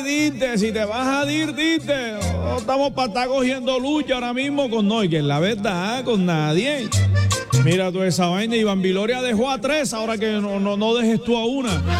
Dite, si te vas a dir, dite. No estamos para estar cogiendo lucha ahora mismo con no, y que es la verdad, con nadie. Mira toda esa vaina, Iván Viloria dejó a 3, ahora que no dejes tú a una.